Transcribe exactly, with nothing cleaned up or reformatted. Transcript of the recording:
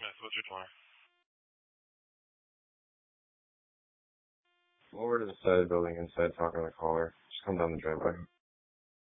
Smith, what's your twenty? Over to the side of the building inside talking to the caller. Just come down the driveway.